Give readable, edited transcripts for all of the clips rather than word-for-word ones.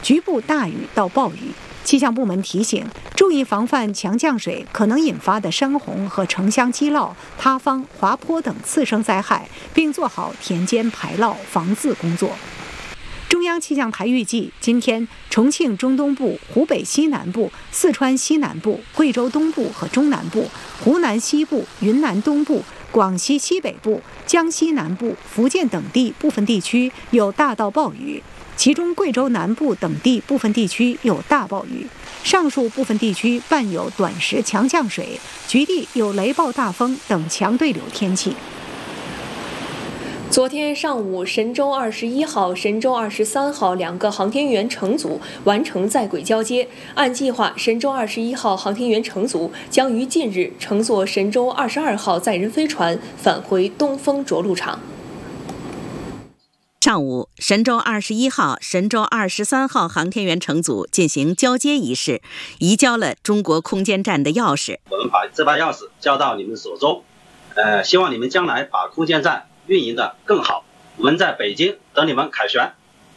局部大雨到暴雨。气象部门提醒，注意防范强降水可能引发的山洪和城乡积涝、塌方、滑坡等次生灾害，并做好田间排涝防汛工作。中央气象台预计，今天重庆中东部、湖北西南部、四川西南部、贵州东部和中南部、湖南西部、云南东部、广西西北部、江西南部、福建等地部分地区有大到暴雨，其中贵州南部等地部分地区有大暴雨，上述部分地区伴有短时强降水，局地有雷暴大风等强对流天气。 昨天上午，神舟21号、神舟23号两个航天员乘组完成在轨交接。按计划，神舟21号航天员乘组将于近日乘坐神舟22号载人飞船返回东风着陆场。 上午，神舟21号、神舟23号航天员乘组进行交接仪式，移交了中国空间站的钥匙。 我们把这把钥匙交到你们手中，希望你们将来把空间站运营的更好。我们在北京等你们凯旋。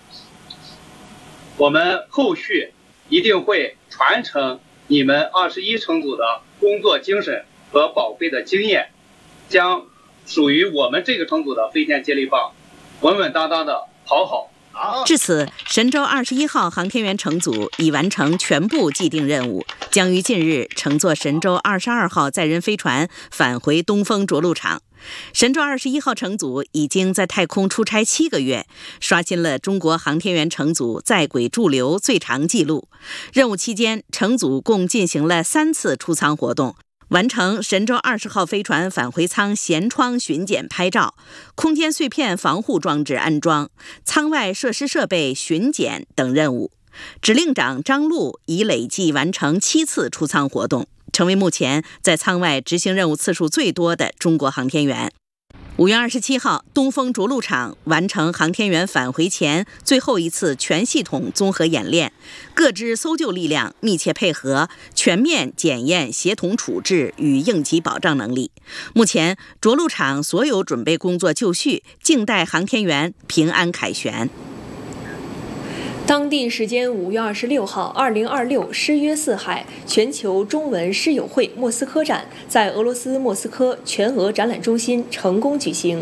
我们后续一定会传承你们21乘组的工作精神和宝贵的经验，将属于我们这个乘组的飞天接力棒稳稳当当的跑好。 至此，神舟21号航天员乘组已完成全部既定任务，将于近日乘坐神舟22号载人飞船返回东风着陆场。神舟21号乘组已经在太空出差7个月，刷新了中国航天员乘组在轨驻留最长纪录。任务期间，乘组共进行了3次出舱活动，完成神舟20号飞船返回舱舷窗巡检拍照、空间碎片防护装置安装、舱外设施设备巡检等任务。指令长张璐已累计完成7次出舱活动，成为目前在舱外执行任务次数最多的中国航天员。5月27号，东风着陆场完成航天员返回前最后一次全系统综合演练，各支搜救力量密切配合，全面检验协同处置与应急保障能力。目前，着陆场所有准备工作就绪，静待航天员平安凯旋。 当地时间5月26号，2026诗约四海全球中文诗友会莫斯科展在俄罗斯莫斯科全俄展览中心成功举行。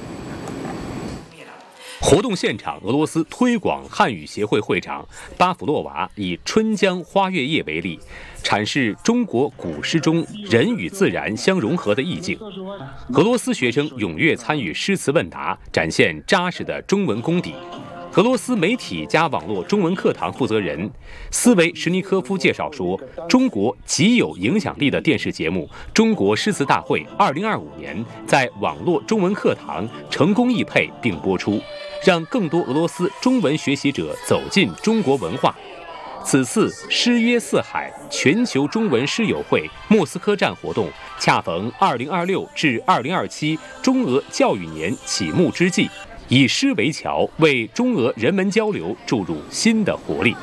活动现场，俄罗斯推广汉语协会会长巴甫洛娃以《春江花月夜》为例，阐释中国古诗中人与自然相融合的意境。俄罗斯学生踊跃参与诗词问答，展现扎实的中文功底。俄罗斯媒体加网络中文课堂负责人斯维什尼科夫介绍说，中国极有影响力的电视节目《中国诗词大会》2025年在网络中文课堂成功译配并播出，让更多俄罗斯中文学习者走进中国文化。此次诗约四海全球中文诗友会莫斯科站活动恰逢2026至2027中俄教育年启幕之际，以诗为桥，为中俄人文交流注入新的活力。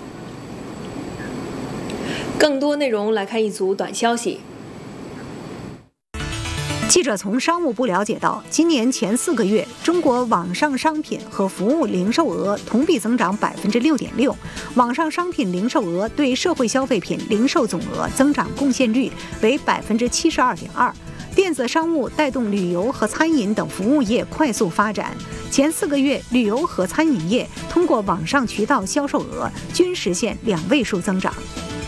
更多内容来看一组短消息。 记者从商务部了解到，今年前4个月，中国网上商品和服务零售额同比增长6.6%，网上商品零售额对社会消费品零售总额增长贡献率为72.2%。电子商务带动旅游和餐饮等服务业快速发展。前4个月，旅游和餐饮业通过网上渠道销售额均实现2位数增长。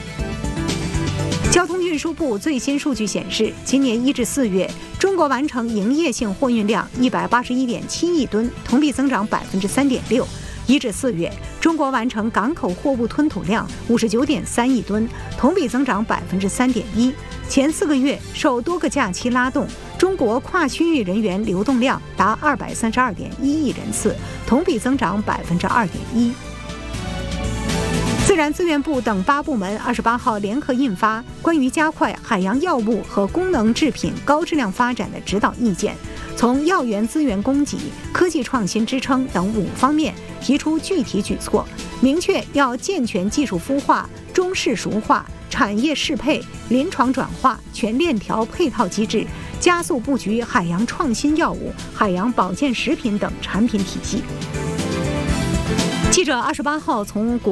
交通运输部最新数据显示，今年1至4月，中国完成营业性货运量181.7亿吨，同比增长3.6%。1至4月，中国完成港口货物吞吐量59.3亿吨，同比增长3.1%。前4个月，受多个假期拉动，中国跨区域人员流动量达232.1亿人次，同比增长2.1%。自然资源部等8部门28号联合印发关于加快海洋药物和功能制品高质量发展的指导意见，从药源资源供给、科技创新支撑等5方面提出具体举措，明确要健全技术孵化、中式熟化、产业适配、临床转化全链条配套机制，加速布局海洋创新药物、海洋保健食品等产品体系。记者28号从